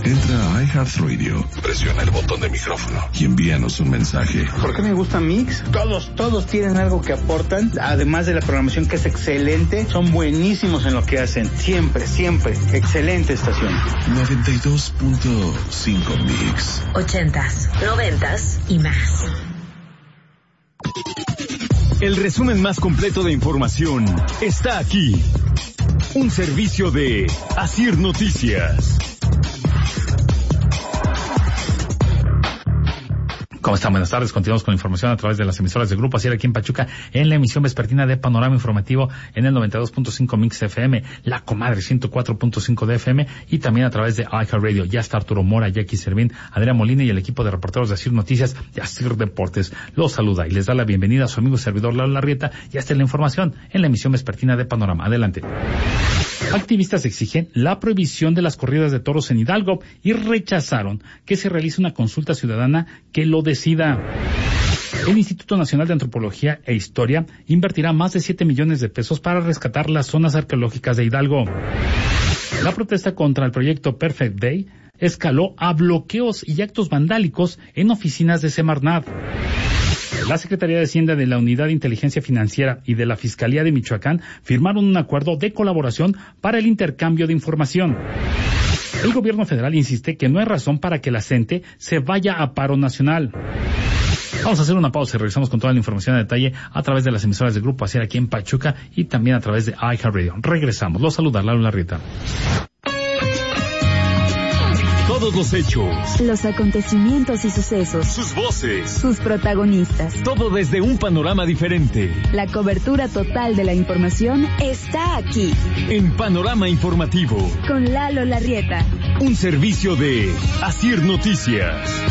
Entra a iHeartRadio, presiona el botón de micrófono y envíanos un mensaje. ¿Por qué me gusta Mix? Todos tienen algo que aportan, además de la programación que es excelente, son buenísimos en lo que hacen. Siempre, excelente estación. 92.5 Mix. 80s, 90s y más. El resumen más completo de información está aquí. Un servicio de Asir Noticias. ¿Cómo están? Buenas tardes. Continuamos con la información a través de las emisoras de Grupo Asir aquí en Pachuca, en la emisión vespertina de Panorama Informativo en el 92.5 Mix FM, La Comadre 104.5 de FM y también a través de iHeartRadio. Ya está Arturo Mora, Jackie Servín, Adrián Molina y el equipo de reporteros de Asir Noticias y Asir Deportes. Los saluda y les da la bienvenida a su amigo y servidor Lalo Larrieta. Ya está la información en la emisión vespertina de Panorama. Adelante. Activistas exigen la prohibición de las corridas de toros en Hidalgo y rechazaron que se realice una consulta ciudadana que lo decida. El Instituto Nacional de Antropología e Historia invertirá más de 7 millones de pesos para rescatar las zonas arqueológicas de Hidalgo. La protesta contra el proyecto Perfect Day escaló a bloqueos y actos vandálicos en oficinas de Semarnat. La Secretaría de Hacienda de la Unidad de Inteligencia Financiera y de la Fiscalía de Michoacán firmaron un acuerdo de colaboración para el intercambio de información. El gobierno federal insiste que no hay razón para que la CENTE se vaya a paro nacional. Vamos a hacer una pausa y regresamos con toda la información en detalle a través de las emisoras del Grupo Asir aquí en Pachuca y también a través de iHeartRadio. Regresamos. Los saluda Lalo Larrieta. Todos los hechos, los acontecimientos y sucesos, sus voces, sus protagonistas, todo desde un panorama diferente. La cobertura total de la información está aquí. En Panorama Informativo. Con Lalo Larrieta. Un servicio de Asir Noticias.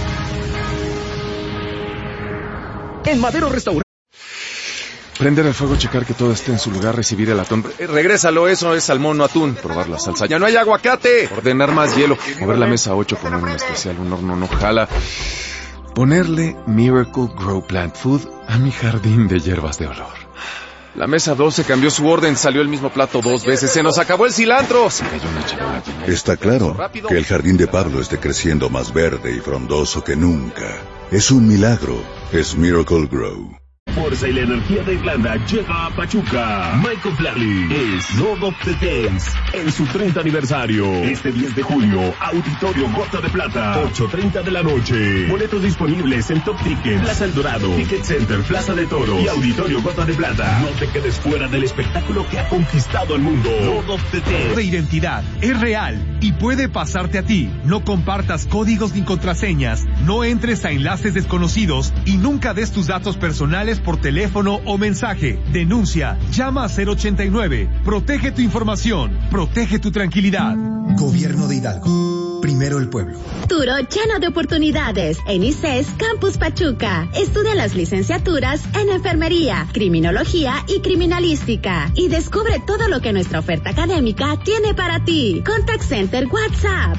En Madero Restaurante. Prender el fuego, checar que todo esté en su lugar, recibir el atún. Regrésalo, eso es salmón, no atún. Probar la salsa. ¡Ya no hay aguacate! Ordenar más hielo. Mover la mesa 8, poner un especial, un horno no jala. Ponerle Miracle Grow Plant Food a mi jardín de hierbas de olor. La mesa 12 cambió su orden, salió el mismo plato 2 veces. ¡Se nos acabó el cilantro! Se cayó una charola. Está claro que el jardín de Pablo esté creciendo más verde y frondoso que nunca. Es un milagro. Es Miracle Grow. Fuerza y la energía de Irlanda llega a Pachuca. Michael Flatley es Lord of the Dance en su 30 aniversario. Este 10 de julio, Auditorio Gota de Plata, 8:30 de la noche. Boletos disponibles en Top Tickets, Plaza El Dorado, Ticket Center, Plaza de Toros y Auditorio Gota de Plata. No te quedes fuera del espectáculo que ha conquistado el mundo. Lord of the Dance. De identidad es real y puede pasarte a ti. No compartas códigos ni contraseñas, no entres a enlaces desconocidos y nunca des tus datos personales por teléfono o mensaje. Denuncia. Llama a 089. Protege tu información. Protege tu tranquilidad. Gobierno de Hidalgo. Primero el pueblo. Futuro lleno de oportunidades en ICES Campus Pachuca. Estudia las licenciaturas en Enfermería, Criminología y Criminalística. Y descubre todo lo que nuestra oferta académica tiene para ti. Contact Center WhatsApp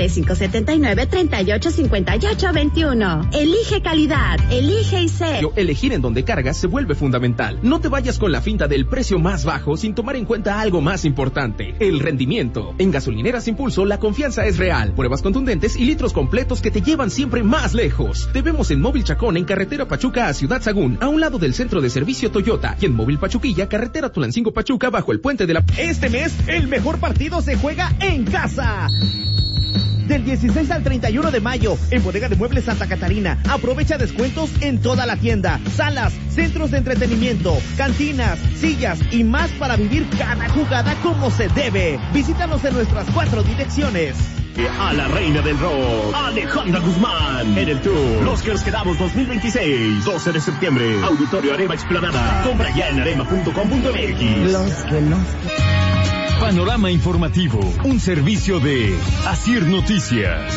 5579-385821. Elige calidad. Elige ICES. Elegir en donde cargas se vuelve fundamental. No te vayas con la finta del precio más bajo sin tomar en cuenta algo más importante, el rendimiento. En Gasolineras Impulso la confianza es real. Pruebas contundentes y litros completos que te llevan siempre más lejos. Te vemos en Móvil Chacón en carretera Pachuca a Ciudad Sagún, a un lado del centro de servicio Toyota, y en Móvil Pachuquilla, carretera Tulancingo Pachuca bajo el puente de la... Este mes, el mejor partido se juega en casa. Del 16 al 31 de mayo, en Bodega de Muebles Santa Catarina. Aprovecha descuentos en toda la tienda. Salas, centros de entretenimiento, cantinas, sillas y más para vivir cada jugada como se debe. Visítanos en nuestras 4 direcciones. A la reina del rock, Alejandra Guzmán, en el tour Los que nos quedamos 2026, 12 de septiembre, Auditorio Arema Explanada. Compra ya en arema.com.mx. Panorama Informativo, un servicio de Asir Noticias.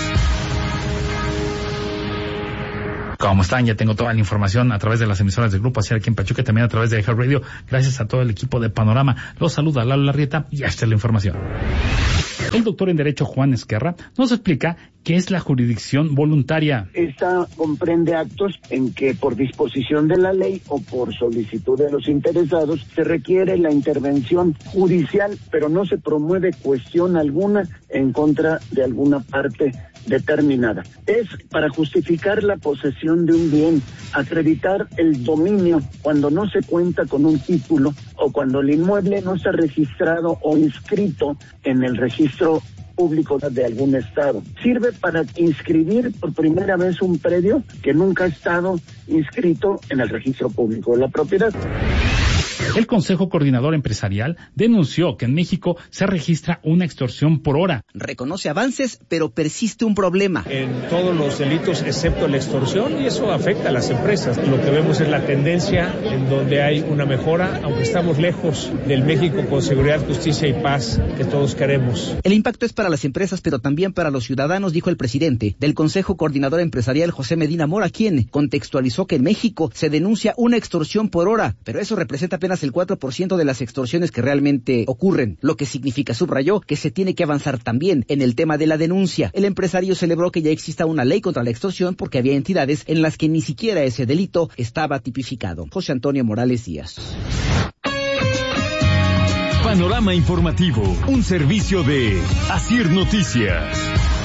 ¿Cómo están? Ya tengo toda la información a través de las emisoras del Grupo Asir aquí en Pachuca, también a través de iHeartRadio. Gracias a todo el equipo de Panorama. Los saluda Lalo Larrieta y esta es la información. El doctor en Derecho Juan Esquerra nos explica ¿Qué es la jurisdicción voluntaria? Esta comprende actos en que por disposición de la ley o por solicitud de los interesados se requiere la intervención judicial, pero no se promueve cuestión alguna en contra de alguna parte determinada. Es para justificar la posesión de un bien, acreditar el dominio cuando no se cuenta con un título o cuando el inmueble no está registrado o inscrito en el registro público de algún estado. Sirve para inscribir por primera vez un predio que nunca ha estado inscrito en el registro público de la propiedad. El Consejo Coordinador Empresarial denunció que en México se registra una extorsión por hora. Reconoce avances, pero persiste un problema. En todos los delitos, excepto la extorsión, y eso afecta a las empresas. Lo que vemos es la tendencia en donde hay una mejora, aunque estamos lejos del México con seguridad, justicia y paz que todos queremos. El impacto es para las empresas, pero también para los ciudadanos, dijo el presidente del Consejo Coordinador Empresarial, José Medina Mora, quien contextualizó que en México se denuncia una extorsión por hora, pero eso representa apenas el 4% de las extorsiones que realmente ocurren, lo que significa, subrayó, que se tiene que avanzar también en el tema de la denuncia. El empresario celebró que ya exista una ley contra la extorsión porque había entidades en las que ni siquiera ese delito estaba tipificado. José Antonio Morales Díaz. Panorama informativo, un servicio de Asir Noticias.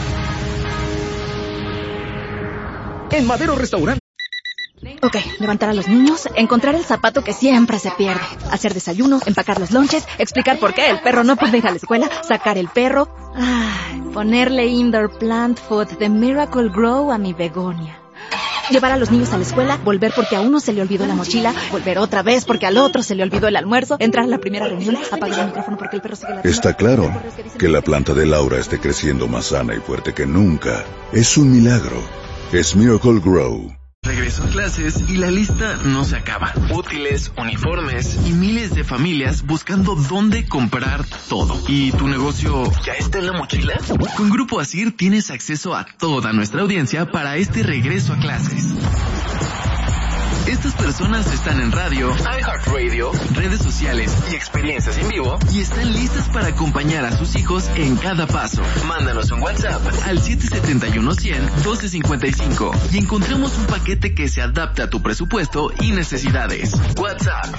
En Madero Restaurante. Ok, levantar a los niños, encontrar el zapato que siempre se pierde, hacer desayuno, empacar los lonches, explicar por qué el perro no puede ir a la escuela, sacar el perro, ponerle indoor plant food de Miracle Grow a mi begonia. Llevar a los niños a la escuela, volver porque a uno se le olvidó la mochila, volver otra vez porque al otro se le olvidó el almuerzo, entrar a la primera reunión, apagar el micrófono porque el perro sigue la... Está claro que la planta de Laura esté creciendo más sana y fuerte que nunca. Es un milagro. Es Miracle Grow. Regreso a clases y la lista no se acaba. Útiles, uniformes y miles de familias buscando dónde comprar todo. ¿Y tu negocio ya está en la mochila? Con Grupo Asir tienes acceso a toda nuestra audiencia para este regreso a clases. Estas personas están en radio, iHeartRadio, redes sociales y experiencias en vivo y están listas para acompañar a sus hijos en cada paso. Mándanos un WhatsApp al 771-100-1255 y encontramos un paquete que se adapte a tu presupuesto y necesidades. WhatsApp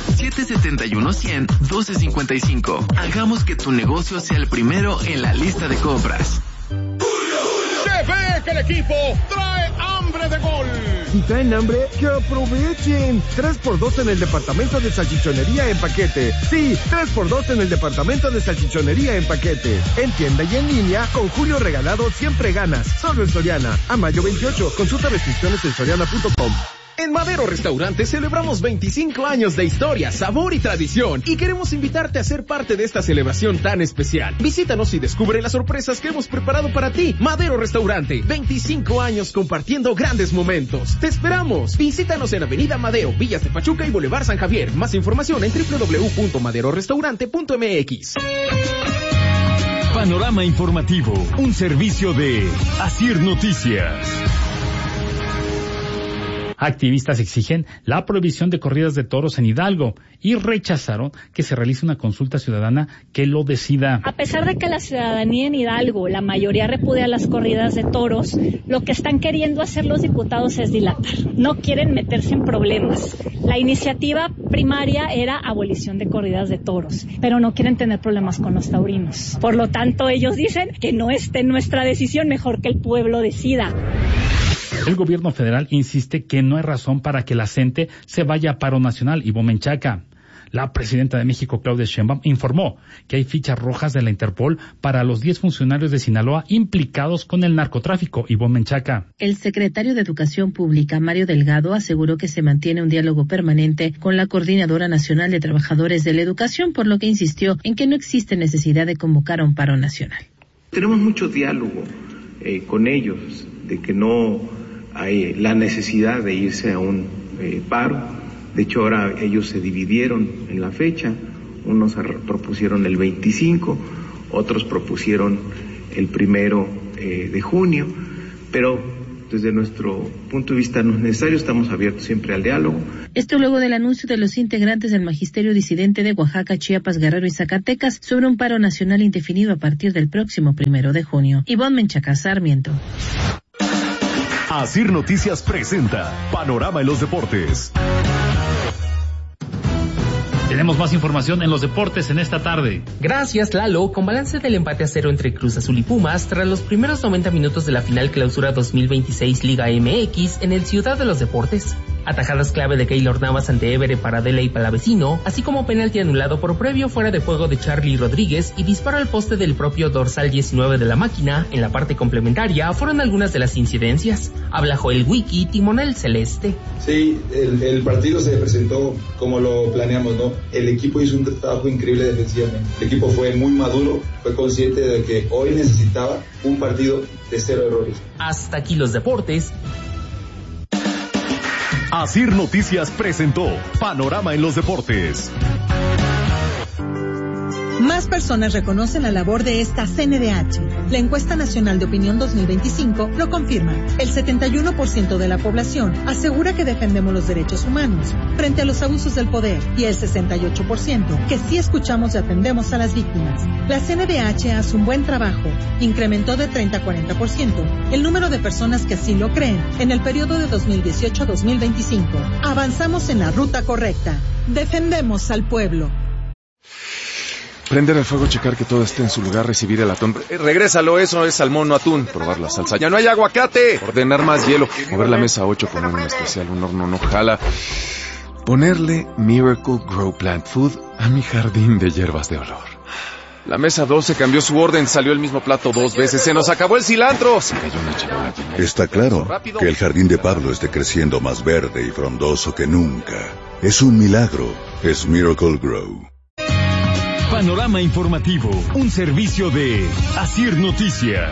771-100-1255. Hagamos que tu negocio sea el primero en la lista de compras. Se ve que el equipo trae hambre de gol. Si traen hambre, que aprovechen. 3x2 en el departamento de salchichonería en paquete. Sí, 3x2 en el departamento de salchichonería en paquete. En tienda y en línea, con Julio Regalado siempre ganas. Solo en Soriana. A mayo 28. Consulta restricciones en soriana.com. En Madero Restaurante celebramos 25 años de historia, sabor y tradición y queremos invitarte a ser parte de esta celebración tan especial. Visítanos y descubre las sorpresas que hemos preparado para ti. Madero Restaurante, 25 años compartiendo grandes momentos. ¡Te esperamos! Visítanos en Avenida Madero, Villas de Pachuca y Boulevard San Javier. Más información en www.maderorestaurante.mx. Panorama informativo, un servicio de Asir Noticias. Activistas exigen la prohibición de corridas de toros en Hidalgo y rechazaron que se realice una consulta ciudadana que lo decida. A pesar de que la ciudadanía en Hidalgo, la mayoría repudia las corridas de toros, lo que están queriendo hacer los diputados es dilatar. No quieren meterse en problemas. La iniciativa primaria era abolición de corridas de toros, pero no quieren tener problemas con los taurinos. Por lo tanto, ellos dicen que no esté en nuestra decisión, mejor que el pueblo decida. El gobierno federal insiste que no hay razón para que la CENTE se vaya a paro nacional. Ivo Menchaca. La presidenta de México, Claudia Sheinbaum, informó que hay fichas rojas de la Interpol para los 10 funcionarios de Sinaloa implicados con el narcotráfico. Ivo Menchaca. El secretario de Educación Pública, Mario Delgado, aseguró que se mantiene un diálogo permanente con la Coordinadora Nacional de Trabajadores de la Educación, por lo que insistió en que no existe necesidad de convocar a un paro nacional. Tenemos mucho diálogo con ellos, de que no hay la necesidad de irse a un paro. De hecho, ahora ellos se dividieron en la fecha. Unos propusieron el 25, otros propusieron el 1 de junio, pero desde nuestro punto de vista no es necesario, estamos abiertos siempre al diálogo. Esto luego del anuncio de los integrantes del magisterio disidente de Oaxaca, Chiapas, Guerrero y Zacatecas sobre un paro nacional indefinido a partir del próximo 1 de junio. Ivonne Menchaca Sarmiento. Asir Noticias presenta Panorama en los Deportes. Tenemos más información en los deportes en esta tarde. Gracias, Lalo. Con balance del empate a 0 entre Cruz Azul y Pumas, tras los primeros 90 minutos de la final Clausura 2026 Liga MX en el Ciudad de los Deportes. Atajadas clave de Keylor Navas ante Évere Paradela y Palavecino, así como penalti anulado por previo fuera de juego de Charly Rodríguez y disparo al poste del propio dorsal 19 de la máquina en la parte complementaria fueron algunas de las incidencias. Habla Joel Wiki, timonel celeste. Sí, el partido se presentó como lo planeamos, ¿no? El equipo hizo un trabajo increíble defensivamente. El equipo fue muy maduro, fue consciente de que hoy necesitaba un partido de 0 errores. Hasta aquí los deportes. Asir Noticias presentó Panorama en los Deportes. Más personas reconocen la labor de esta CNDH. La encuesta nacional de opinión 2025 lo confirma. El 71% de la población asegura que defendemos los derechos humanos frente a los abusos del poder y el 68% que sí escuchamos y atendemos a las víctimas. La CNDH hace un buen trabajo. Incrementó de 30 a 40% el número de personas que así lo creen en el periodo de 2018 a 2025. Avanzamos en la ruta correcta. Defendemos al pueblo. Prender el fuego, checar que todo esté en su lugar, recibir el atún. Regrésalo, eso es salmón, no atún. Probar la salsa. ¡Ya no hay aguacate! Ordenar más hielo. Mover la mesa 8 con un especial, un horno no jala. Ponerle Miracle Grow Plant Food a mi jardín de hierbas de olor. La mesa 12 cambió su orden, salió el mismo plato 2 veces. ¡Se nos acabó el cilantro! Se cayó una charola llena. Está claro que el jardín de Pablo esté creciendo más verde y frondoso que nunca. Es un milagro. Es Miracle Grow. Panorama informativo, un servicio de Asir Noticias.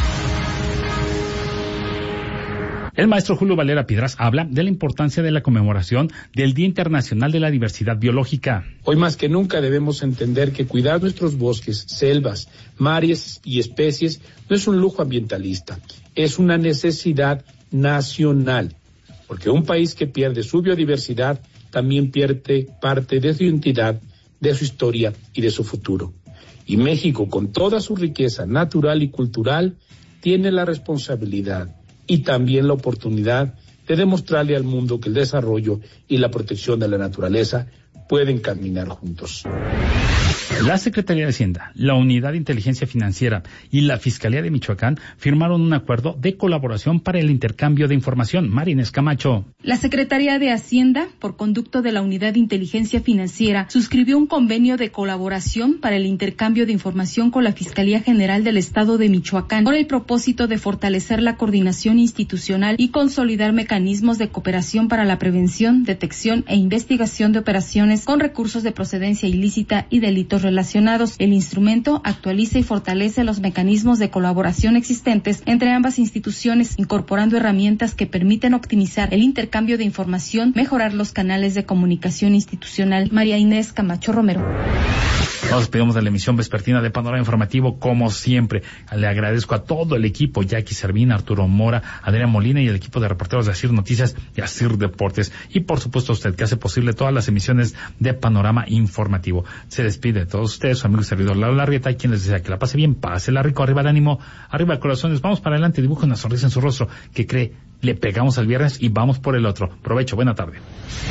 El maestro Julio Valera Piedras habla de la importancia de la conmemoración del Día Internacional de la Diversidad Biológica. Hoy más que nunca debemos entender que cuidar nuestros bosques, selvas, mares y especies no es un lujo ambientalista, es una necesidad nacional, porque un país que pierde su biodiversidad también pierde parte de su identidad, de su historia y de su futuro. Y México, con toda su riqueza natural y cultural, tiene la responsabilidad y también la oportunidad de demostrarle al mundo que el desarrollo y la protección de la naturaleza pueden caminar juntos. La Secretaría de Hacienda, la Unidad de Inteligencia Financiera y la Fiscalía de Michoacán firmaron un acuerdo de colaboración para el intercambio de información. Mari Inés Camacho. La Secretaría de Hacienda, por conducto de la Unidad de Inteligencia Financiera, suscribió un convenio de colaboración para el intercambio de información con la Fiscalía General del Estado de Michoacán, con el propósito de fortalecer la coordinación institucional y consolidar mecanismos de cooperación para la prevención, detección e investigación de operaciones con recursos de procedencia ilícita y delitos relacionados. El instrumento actualiza y fortalece los mecanismos de colaboración existentes entre ambas instituciones, incorporando herramientas que permiten optimizar el intercambio de información, mejorar los canales de comunicación institucional. María Inés Camacho Romero. Nos despedimos de la emisión vespertina de Panorama Informativo, como siempre. Le agradezco a todo el equipo, Jackie Servín, Arturo Mora, Adrián Molina y el equipo de reporteros de Asir Noticias y Asir Deportes. Y por supuesto a usted, que hace posible todas las emisiones de Panorama Informativo. Se despide de todos ustedes, su amigo y servidor Lalo Larrieta, quien les desea que la pase bien, pásela rico, arriba el ánimo, arriba el corazones, vamos para adelante, dibuja una sonrisa en su rostro, que cree, le pegamos al viernes y vamos por el otro. Provecho, buena tarde.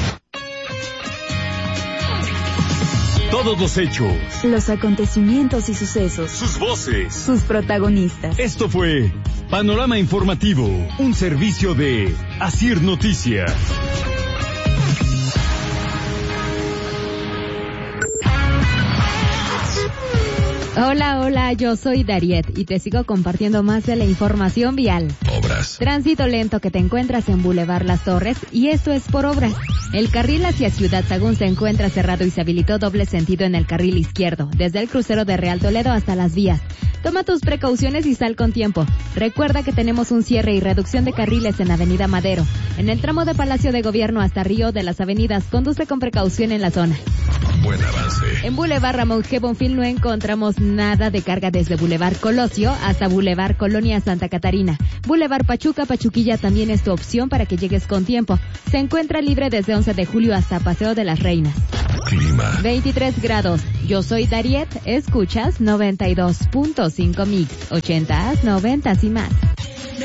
Todos los hechos, los acontecimientos y sucesos, sus voces, sus protagonistas. Esto fue Panorama Informativo, un servicio de Asir Noticias. Hola, yo soy Dariet y te sigo compartiendo más de la información vial. Obras. Tránsito lento que te encuentras en Boulevard Las Torres, y esto es por obras. El carril hacia Ciudad Sagún se encuentra cerrado y se habilitó doble sentido en el carril izquierdo, desde el crucero de Real Toledo hasta Las Vías. Toma tus precauciones y sal con tiempo. Recuerda que tenemos un cierre y reducción de carriles en Avenida Madero. En el tramo de Palacio de Gobierno hasta Río de las Avenidas, conduce con precaución en la zona. buen avance. En Boulevard Ramón G. Bonfil no encontramos nada de carga desde Boulevard Colosio hasta Boulevard Colonia Santa Catarina. Boulevard Pachuca, Pachuquilla también es tu opción para que llegues con tiempo. Se encuentra libre desde 11 de julio hasta Paseo de las Reinas. Clima. 23 grados. Yo soy Dariet. Escuchas 92.5 Mix. 80s, 90s y más.